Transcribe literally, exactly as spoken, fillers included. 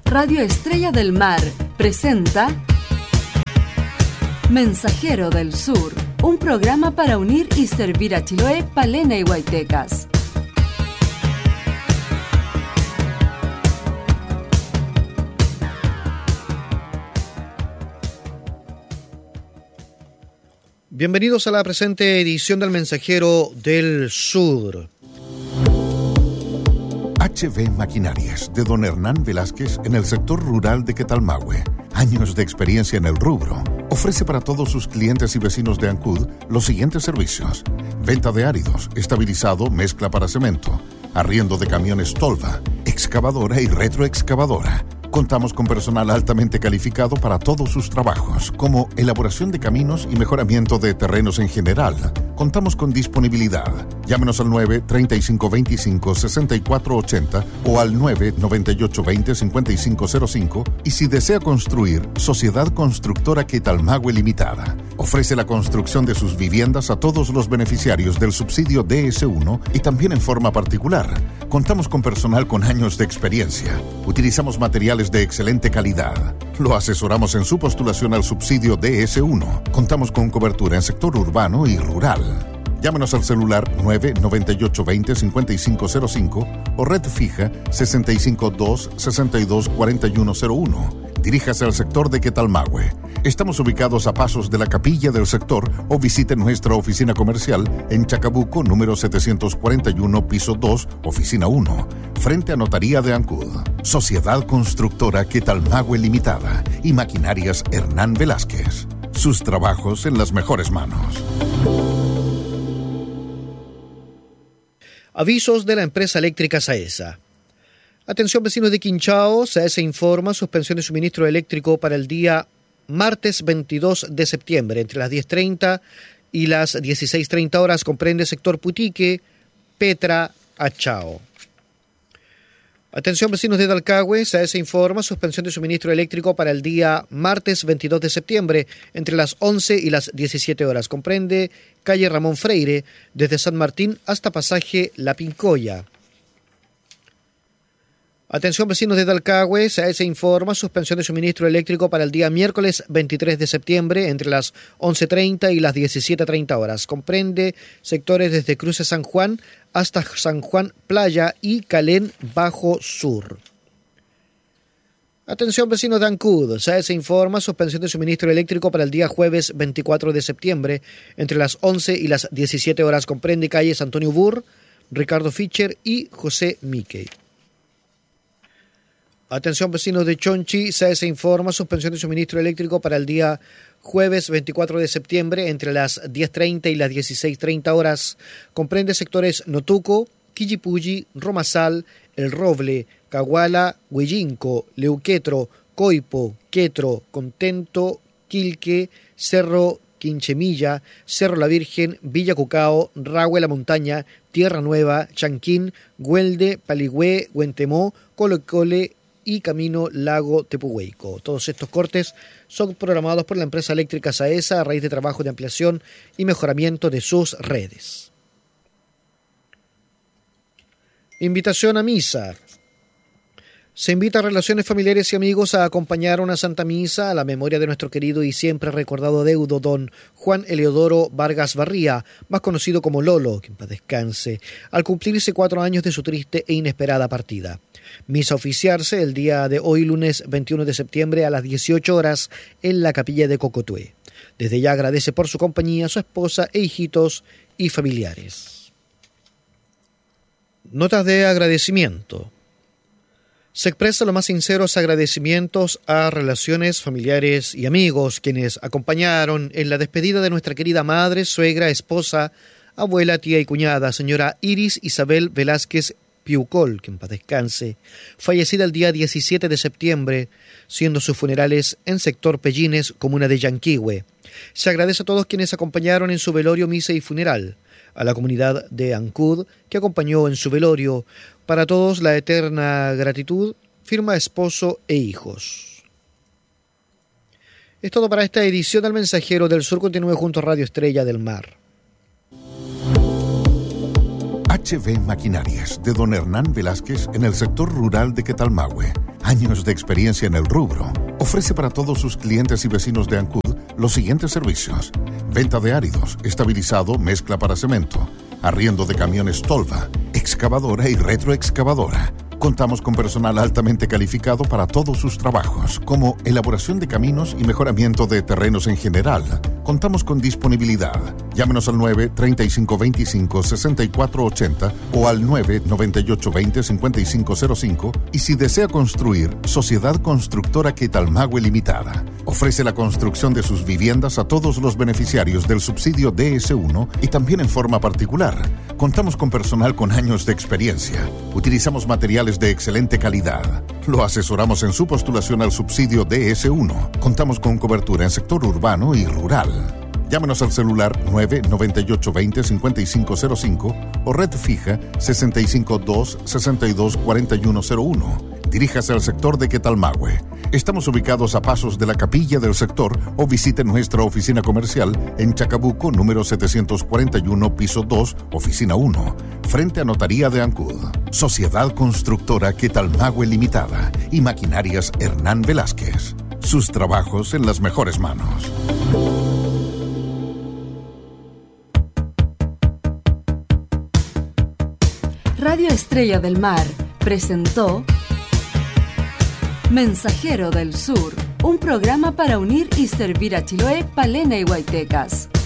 Radio Estrella del Mar presenta Mensajero del Sur, un programa para unir y servir a Chiloé, Palena y Huaytecas. Bienvenidos a la presente edición del Mensajero del Sur. H V Maquinarias, de don Hernán Velázquez, en el sector rural de Quetalmahue. Años de experiencia en el rubro. Ofrece para todos sus clientes y vecinos de Ancud los siguientes servicios: venta de áridos, estabilizado, mezcla para cemento, arriendo de camiones tolva, excavadora y retroexcavadora. Contamos con personal altamente calificado para todos sus trabajos, como elaboración de caminos y mejoramiento de terrenos en general. Contamos con disponibilidad. Llámenos al nueve, treinta y cinco veinticinco, sesenta y cuatro ochenta o al nueve, noventa y ocho veinte, cincuenta y cinco cero cinco. Y si desea construir, Sociedad Constructora Quetalmahue Limitada ofrece la construcción de sus viviendas a todos los beneficiarios del subsidio D S uno y también en forma particular. Contamos con personal con años de experiencia. Utilizamos materiales de excelente calidad. Lo asesoramos en su postulación al subsidio D S uno. Contamos con cobertura en sector urbano y rural. Llámenos al celular nueve, noventa y ocho veinte, cincuenta y cinco cero cinco o red fija sesenta y cinco dos, sesenta y dos, cuarenta y uno cero uno. Diríjase al sector de Quetalmahue. Estamos ubicados a pasos de la capilla del sector o visite nuestra oficina comercial en Chacabuco, número setecientos cuarenta y uno, piso dos, oficina uno, frente a Notaría de Ancud. Sociedad Constructora Quetalmahue Limitada y Maquinarias Hernán Velázquez. Sus trabajos en las mejores manos. Avisos de la empresa eléctrica Saesa. Atención vecinos de Quinchao, Saesa informa suspensión de suministro eléctrico para el día martes veintidós de septiembre, entre las diez treinta y las dieciséis treinta horas, comprende sector Putique, Petra, Achao. Atención vecinos de Dalcahue, Saesa informa suspensión de suministro eléctrico para el día martes veintidós de septiembre, entre las once y las diecisiete horas, comprende calle Ramón Freire, desde San Martín hasta pasaje La Pincoya. Atención vecinos de Dalcahue, Saesa informa suspensión de suministro eléctrico para el día miércoles veintitrés de septiembre entre las once treinta y las diecisiete treinta horas. Comprende sectores desde Cruce San Juan hasta San Juan Playa y Calén Bajo Sur. Atención vecinos de Ancud, Saesa informa suspensión de suministro eléctrico para el día jueves veinticuatro de septiembre entre las once y las diecisiete horas. Comprende calles Antonio Burr, Ricardo Fischer y José Miquel. Atención vecinos de Chonchi, Saesa informa suspensión de suministro eléctrico para el día jueves veinticuatro de septiembre entre las diez treinta y las dieciséis treinta horas. Comprende sectores Notuco, Quillipulli, Romasal, El Roble, Caguala, Huillinco, Leuquetro, Coipo, Quetro, Contento, Quilque, Cerro Quinchemilla, Cerro La Virgen, Villa Cucao, Rahue La Montaña, Tierra Nueva, Chanquín, Güelde, Paligüe, Huentemó, Colocole y Camino Lago Tepuhueico. Todos estos cortes son programados por la empresa eléctrica Saesa a raíz de trabajo de ampliación y mejoramiento de sus redes. Invitación a misa. Se invita a relaciones familiares y amigos a acompañar una Santa Misa a la memoria de nuestro querido y siempre recordado deudo don Juan Eleodoro Vargas Barría, más conocido como Lolo, que en paz descanse, al cumplirse cuatro años de su triste e inesperada partida. Misa a oficiarse el día de hoy, lunes veintiuno de septiembre, a las dieciocho horas, en la capilla de Cocotué. Desde ya agradece por su compañía a su esposa e hijitos y familiares. Notas de agradecimiento. Se expresa los más sinceros agradecimientos a relaciones familiares y amigos quienes acompañaron en la despedida de nuestra querida madre, suegra, esposa, abuela, tía y cuñada, señora Iris Isabel Velázquez Piucol, que en paz descanse, fallecida el día diecisiete de septiembre, siendo sus funerales en sector Pellines, comuna de Yanquihue. Se agradece a todos quienes acompañaron en su velorio, misa y funeral, a la comunidad de Ancud que acompañó en su velorio. Para todos la eterna gratitud, firma esposo e hijos. Es todo para esta edición del Mensajero del Sur. Continúe junto a Radio Estrella del Mar. H V Maquinarias, de don Hernán Velázquez, en el sector rural de Quetalmahue. años de experiencia en el rubro, ofrece para todos sus clientes y vecinos de Ancud los siguientes servicios: venta de áridos, estabilizado, mezcla para cemento, arriendo de camiones Tolva, excavadora y retroexcavadora. Contamos con personal altamente calificado para todos sus trabajos, como elaboración de caminos y mejoramiento de terrenos en general. Contamos con disponibilidad. Llámenos al nueve, treinta y cinco veinticinco, sesenta y cuatro ochenta o al nueve, noventa y ocho veinte, cincuenta y cinco cero cinco. Y si desea construir, Sociedad Constructora Quetalmahue Limitada ofrece la construcción de sus viviendas a todos los beneficiarios del subsidio D S uno y también en forma particular. Contamos con personal con años de experiencia. Utilizamos materiales de excelente calidad. Lo asesoramos en su postulación al subsidio D S uno. Contamos con cobertura en sector urbano y rural. Llámenos al celular nueve, noventa y ocho veinte, cincuenta y cinco cero cinco o red fija sesenta y cinco dos, sesenta y dos, cuarenta y uno cero uno. Diríjase al sector de Quetalmahue. Estamos ubicados a pasos de la capilla del sector o visite nuestra oficina comercial en Chacabuco, número setecientos cuarenta y uno, piso dos, oficina uno, frente a Notaría de Ancud. Sociedad Constructora Quetalmahue Limitada y Maquinarias Hernán Velázquez. Sus trabajos en las mejores manos. Radio Estrella del Mar presentó Mensajero del Sur, un programa para unir y servir a Chiloé, Palena y Huaytecas.